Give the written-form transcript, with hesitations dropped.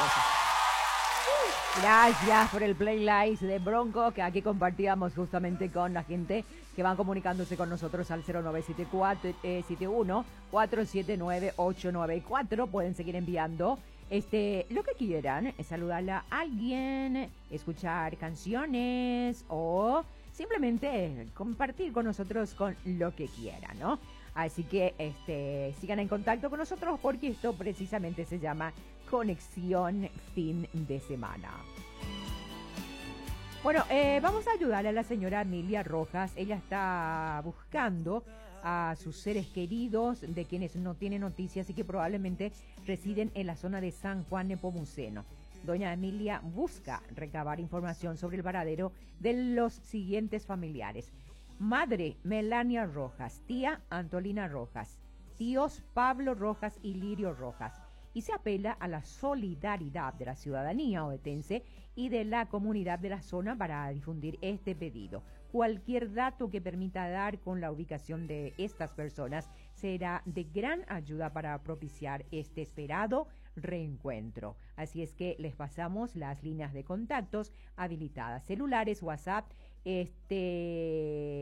Gracias por el playlist de Bronco que aquí compartíamos justamente con la gente que van comunicándose con nosotros al 0974-71-479-894. Pueden seguir enviando lo que quieran, saludar a alguien, escuchar canciones o simplemente compartir con nosotros con lo que quieran, ¿no? Así que sigan en contacto con nosotros porque esto precisamente se llama Conexión Fin de Semana. Bueno, vamos a ayudar a la señora Emilia Rojas. Ella está buscando a sus seres queridos de quienes no tienen noticias y que probablemente residen en la zona de San Juan Nepomuceno. Doña Emilia busca recabar información sobre el paradero de los siguientes familiares: madre Melania Rojas, tía Antolina Rojas, tíos Pablo Rojas y Lirio Rojas. Y se apela a la solidaridad de la ciudadanía ovetense y de la comunidad de la zona para difundir este pedido. Cualquier dato que permita dar con la ubicación de estas personas será de gran ayuda para propiciar este esperado reencuentro. Así es que les pasamos las líneas de contactos habilitadas: celulares, WhatsApp,